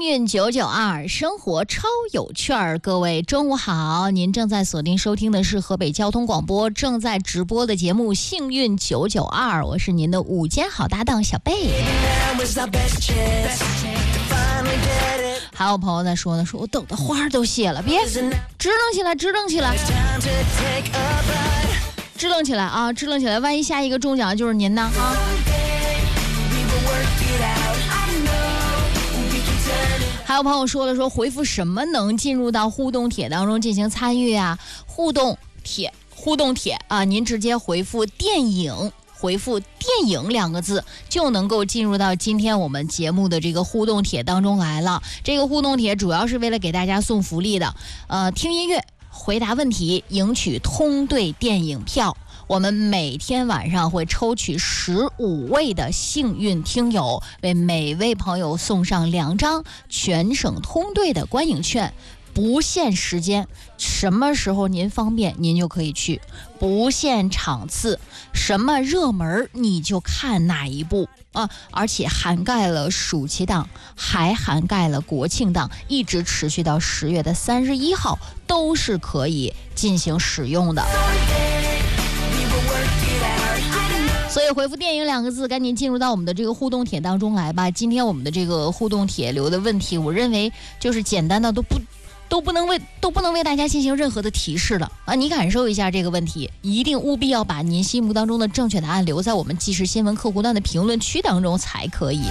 运992生活超有趣儿，各位中午好，您正在锁定收听的是河北交通广播正在直播的节目幸运992，我是您的午间好搭档小贝。还有朋友在说呢，说我等的花都谢了，别支棱起来，支棱起来，支棱起来啊，支棱起来，万一下一个中奖就是您呢啊！还有朋友说了，说回复什么能进入到互动帖当中进行参与啊？互动帖啊，您直接回复电影，回复电影2个字就能够进入到今天我们节目的这个互动帖当中来了。这个互动帖主要是为了给大家送福利的，听音乐、回答问题、赢取通兑电影票。我们每天晚上会抽取15位的幸运听友，为每位朋友送上2张全省通兑的观影券，不限时间，什么时候您方便您就可以去，不限场次，什么热门你就看哪一部啊！而且涵盖了暑期档，还涵盖了国庆档，一直持续到10月31号都是可以进行使用的。所以回复电影2个字，赶紧进入到我们的这个互动帖当中来吧。今天我们的这个互动帖留的问题，我认为就是简单的都不能为大家进行任何的提示了啊！你感受一下这个问题，一定务必要把您心目当中的正确答案留在我们即时新闻客户端的评论区当中才可以。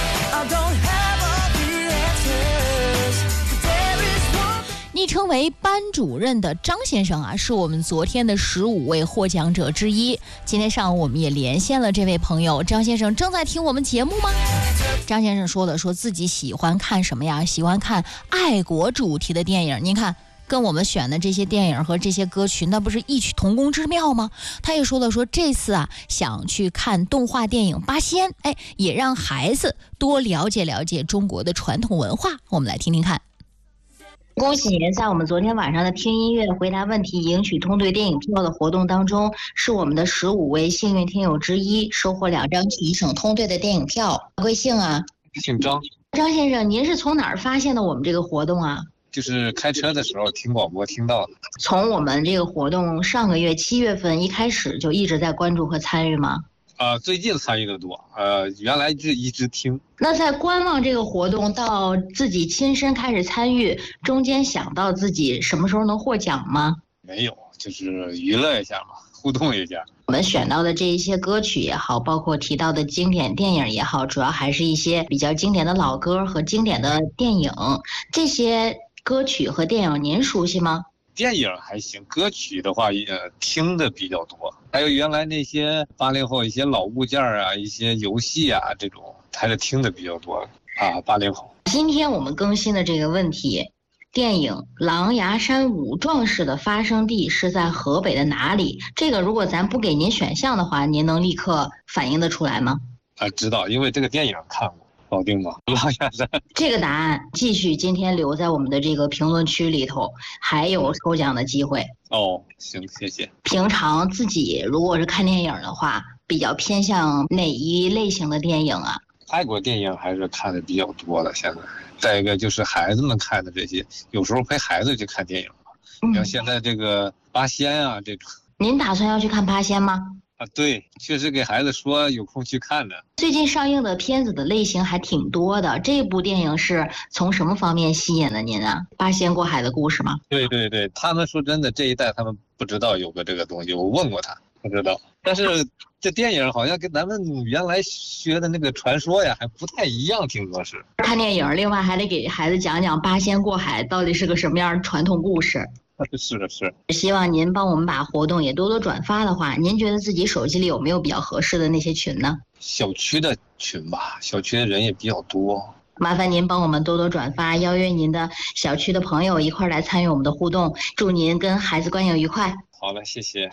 昵称为班主任的张先生啊，是我们昨天的15位获奖者之一。今天上午我们也连线了这位朋友，张先生正在听我们节目吗？张先生说自己喜欢看什么呀？喜欢看爱国主题的电影。您看跟我们选的这些电影和这些歌曲，那不是异曲同工之妙吗？他也说这次啊想去看动画电影《八仙》，也让孩子多了解了解中国的传统文化。我们来听听看。恭喜您在我们昨天晚上的听音乐、回答问题、赢取通兑电影票的活动当中，是我们的15位幸运听友之一，收获2张全省通兑的电影票。贵姓啊？ 姓张。 张先生，您是从哪儿发现的我们这个活动啊？ 就是开车的时候听广播听到的。 从我们这个活动上个月7月份一开始就一直在关注和参与吗？ 最近参与的多，原来就一直听。 那在观望这个活动到自己亲身开始参与，中间想到自己什么时候能获奖吗？ 没有，就是娱乐一下嘛，互动一下。 我们选到的这一些歌曲也好，包括提到的经典电影也好，主要还是一些比较经典的老歌和经典的电影。这些歌曲和电影您熟悉吗？ 电影还行，歌曲的话也听的比较多，还有原来那些80后一些老物件啊，一些游戏啊，这种还是听的比较多啊。80后。 今天我们更新的这个问题，电影《狼牙山五壮士》的发生地是在河北的哪里？这个如果咱不给您选项的话，您能立刻反应得出来吗？ 知道，因为这个电影看过。保定吗？狼牙山。 这个答案继续今天留在我们的这个评论区里头，还有抽奖的机会。 行，谢谢。 平常自己如果是看电影的话，比较偏向哪一类型的电影啊？ 爱国电影还是看的比较多的，现在。再一个就是孩子们看的这些，有时候陪孩子去看电影嘛。像现在这个八仙啊这种。 您打算要去看八仙吗？ 对，确实给孩子说有空去看的。 最近上映的片子的类型还挺多的，这部电影是从什么方面吸引了您啊？八仙过海的故事吗？ 对，他们说真的，这一代他们不知道有个这个东西，我问过他，不知道。但是这电影好像跟咱们原来学的那个传说呀还不太一样，听说是。 看电影，另外还得给孩子讲讲八仙过海到底是个什么样的传统故事。 是。 希望您帮我们把活动也多多转发的话，您觉得自己手机里有没有比较合适的那些群呢？ 小区的群吧，小区的人也比较多。 麻烦您帮我们多多转发，邀约您的小区的朋友一块来参与我们的互动。祝您跟孩子观影愉快。 好了，谢谢。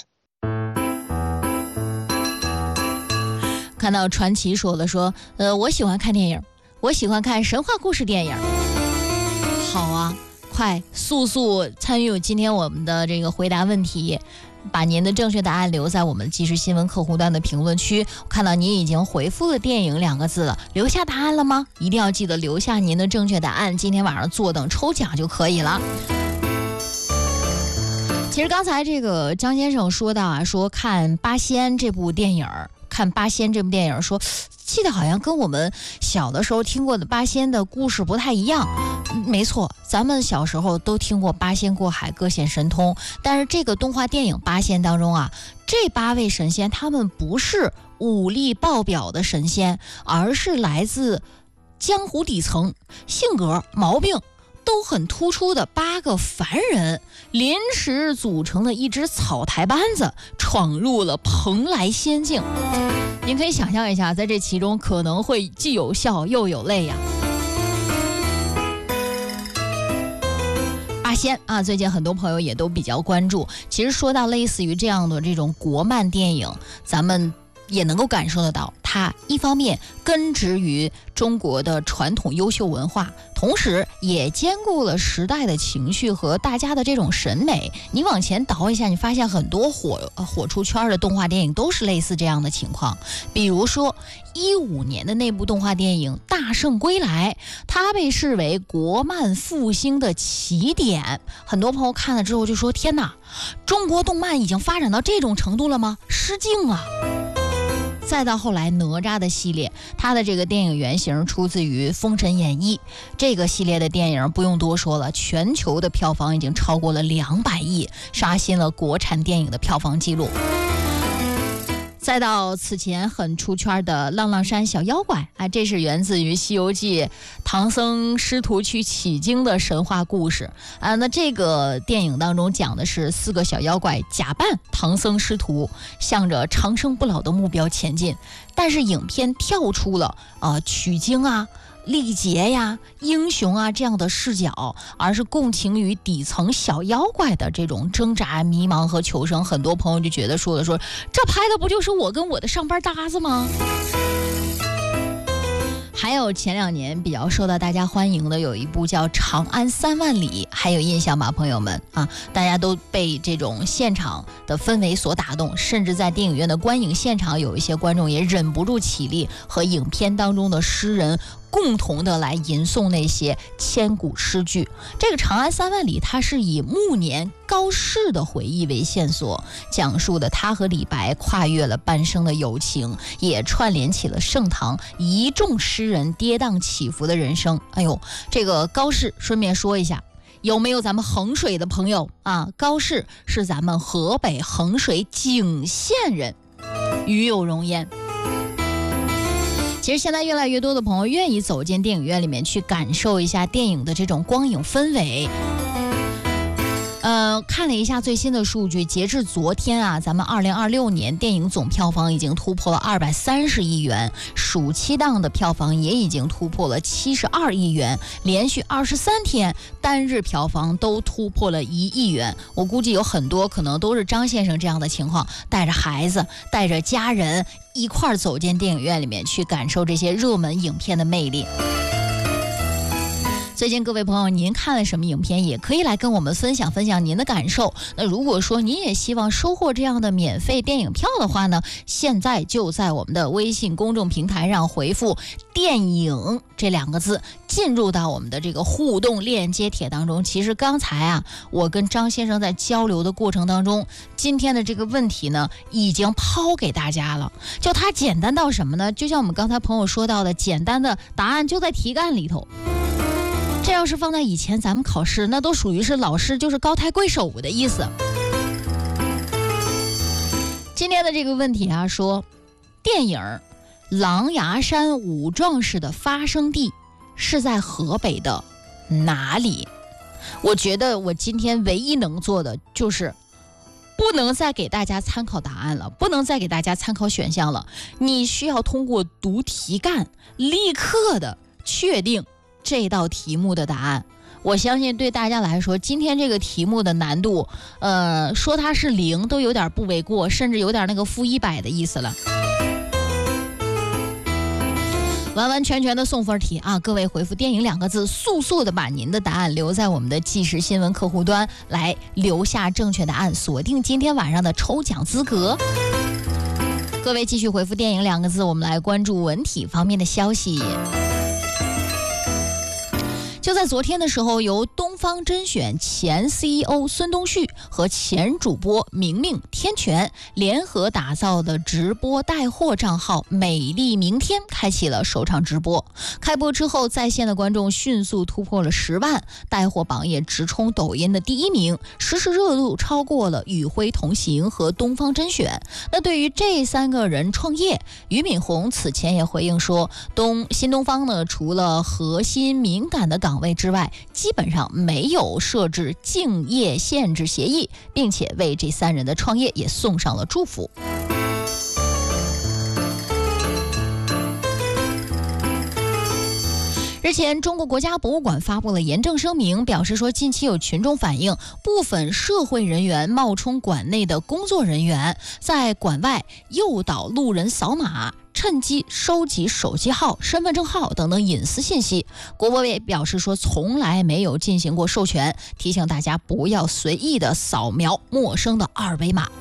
看到传奇说我喜欢看电影，我喜欢看神话故事电影。好啊，快速参与今天我们的这个回答问题， 把您的正确答案留在我们即时新闻客户端的评论区。我看到您已经回复了电影2个字了，留下答案了吗？一定要记得留下您的正确答案，今天晚上坐等抽奖就可以了。其实刚才这个张先生说到啊，说看八仙这部电影，说记得好像跟我们小的时候听过的八仙的故事不太一样。没错，咱们小时候都听过八仙过海各显神通，但是这个动画电影八仙当中啊，这8位神仙他们不是武力爆表的神仙，而是来自江湖底层，性格毛病都很突出的8个凡人，临时组成的一支草台班子，闯入了蓬莱仙境。您可以想象一下，在这其中可能会既有笑又有泪呀。八仙啊，最近很多朋友也都比较关注。其实说到类似于这样的这种国漫电影，咱们也能够感受得到，它一方面根植于中国的传统优秀文化，同时也兼顾了时代的情绪和大家的这种审美。你往前倒一下，你发现很多火出圈的动画电影都是类似这样的情况。比如说15年的那部动画电影《大圣归来》，它被视为国漫复兴的起点。很多朋友看了之后就说：天哪，中国动漫已经发展到这种程度了吗？失敬啊！再到后来哪吒的系列，它的这个电影原型出自于《封神演义》，这个系列的电影不用多说了，全球的票房已经超过了200亿，刷新了国产电影的票房纪录。再到此前很出圈的浪浪山小妖怪啊，这是源自于《西游记》唐僧师徒去取经的神话故事啊。那这个电影当中讲的是4个小妖怪假扮唐僧师徒，向着长生不老的目标前进。但是影片跳出了取经啊、历劫呀、英雄啊这样的视角，而是共情于底层小妖怪的这种挣扎、迷茫和求生。很多朋友就觉得说这拍的不就是我跟我的上班搭子吗？还有前2年比较受到大家欢迎的有一部叫《长安3万里》，还有印象吧，朋友们啊？大家都被这种现场的氛围所打动，甚至在电影院的观影现场，有一些观众也忍不住起立，和影片当中的诗人共同的来吟诵那些千古诗句。这个《长安3万里》它是以暮年高适的回忆为线索，讲述的他和李白跨越了半生的友情，也串联起了盛唐一众诗人跌宕起伏的人生。哎呦，这个高适顺便说一下，有没有咱们衡水的朋友啊？高适是咱们河北衡水景县人，与有荣焉。其实现在越来越多的朋友愿意走进电影院里面去感受一下电影的这种光影氛围。看了一下最新的数据，截至昨天啊，咱们2026年电影总票房已经突破了230亿元，暑期档的票房也已经突破了72亿元，连续23天单日票房都突破了1亿元。我估计有很多可能都是张先生这样的情况，带着孩子带着家人一块儿走进电影院里面去感受这些热门影片的魅力。最近各位朋友，您看了什么影片，也可以来跟我们分享分享您的感受。那如果说您也希望收获这样的免费电影票的话呢，现在就在我们的微信公众平台上回复电影这2个字，进入到我们的这个互动链接帖当中。其实刚才啊，我跟张先生在交流的过程当中，今天的这个问题呢已经抛给大家了，就它简单到什么呢？就像我们刚才朋友说到的，简单的答案就在题干里头。这要是放在以前咱们考试，那都属于是老师就是高抬贵手的意思。今天的这个问题啊，说电影《狼牙山五壮士》的发生地是在河北的哪里？我觉得我今天唯一能做的就是不能再给大家参考答案了，不能再给大家参考选项了，你需要通过读题干立刻的确定这道题目的答案。我相信对大家来说，今天这个题目的难度说它是0都有点不为过，甚至有点那个-100的意思了。 完完全全的送分题啊！各位回复电影2个字，速速的把您的答案留在我们的即时新闻客户端，来留下正确答案，锁定今天晚上的抽奖资格。各位继续回复电影2个字，我们来关注文体方面的消息。就在昨天的时候，由东方甄选前 CEO 孙东旭和前主播明明天全联合打造的直播带货账号美丽明天开启了首场直播。开播之后，在线的观众迅速突破了10万，带货榜也直冲抖音的第1名，实时热度超过了与辉同行和东方甄选。那对于这3个人创业，俞敏洪此前也回应说，新东方呢，除了核心敏感的岗位之外，基本上没有设置竞业限制协议，并且为这3人的创业也送上了祝福。日前，中国国家博物馆发布了严正声明，表示说，近期有群众反映，部分社会人员冒充馆内的工作人员，在馆外诱导路人扫码，趁机收集手机号、身份证号等等隐私信息。国博也表示说，从来没有进行过授权，提醒大家不要随意的扫描陌生的2维码。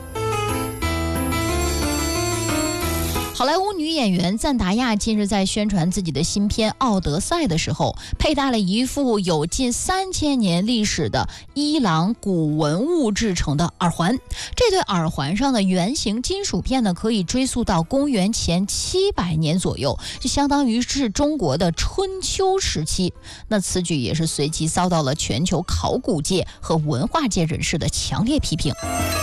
好莱坞女演员赞达亚近日在宣传自己的新片《奥德赛》的时候，佩戴了一副有近3000年历史的伊朗古文物制成的耳环。这对耳环上的圆形金属片呢，可以追溯到公元前700年左右，就相当于是中国的春秋时期。那此举也是随即遭到了全球考古界和文化界人士的强烈批评。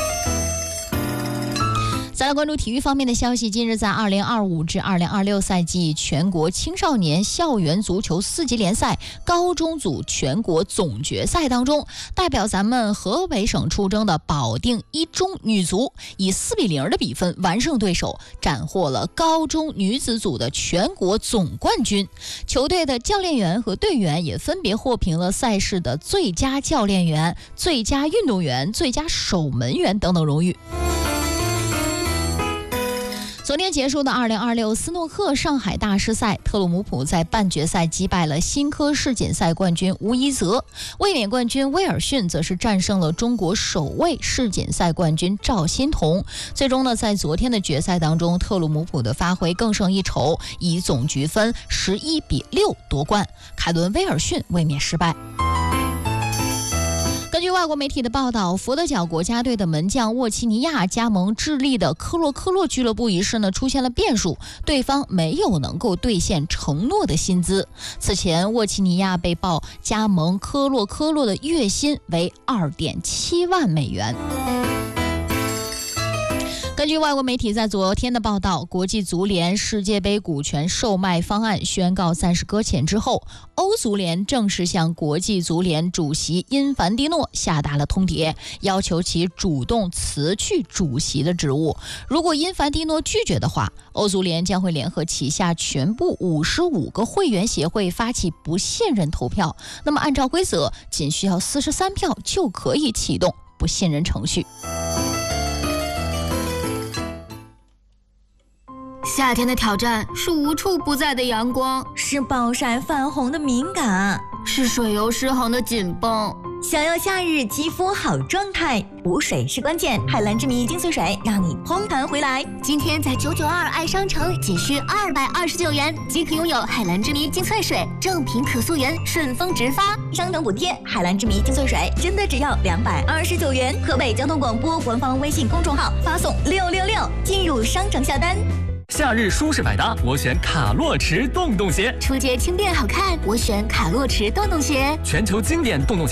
再来关注体育方面的消息，近日在2025至2026赛季全国青少年校园足球4级联赛高中组全国总决赛当中，代表咱们河北省出征的保定一中女足以4-0的比分完胜对手，斩获了高中女子组的全国总冠军。球队的教练员和队员也分别获评了赛事的最佳教练员、最佳运动员、最佳守门员等等荣誉。昨天结束的2026斯诺克上海大师赛，特鲁姆普在半决赛击败了新科世锦赛冠军吴一泽，卫冕冠军威尔逊则是战胜了中国首位世锦赛冠军赵欣彤。最终呢，在昨天的决赛当中，特鲁姆普的发挥更胜一筹，以总局分11-6夺冠，凯伦威尔逊卫冕失败。根据外国媒体的报道，佛得角国家队的门将沃齐尼亚加盟智利的科洛科洛俱乐部一事呢，出现了变数，对方没有能够兑现承诺的薪资。此前，沃齐尼亚被曝加盟科洛科洛的月薪为2.7万美元。根据外国媒体在昨天的报道，国际足联世界杯股权售卖方案宣告暂时搁浅之后，欧足联正式向国际足联主席因凡蒂诺下达了通牒，要求其主动辞去主席的职务。如果因凡蒂诺拒绝的话，欧足联将会联合旗下全部55个会员协会发起不信任投票。那么按照规则，仅需要43票就可以启动不信任程序。 夏天的挑战是无处不在的阳光， 是暴晒泛红的敏感， 是水油失衡的紧绷。 想要夏日肌肤好状态，补水是关键。海蓝之谜精粹水让你嘭弹回来。 今天在992爱商城仅需229元即可拥有海蓝之谜精粹水，正品可溯源，顺丰直发， 商城补贴。海蓝之谜精粹水真的只要229元。河北交通广播官方微信公众号发送666进入商城下单。 夏日舒适百搭，我选卡洛驰洞洞鞋。 出街轻便好看，我选卡洛驰洞洞鞋。 全球经典洞洞鞋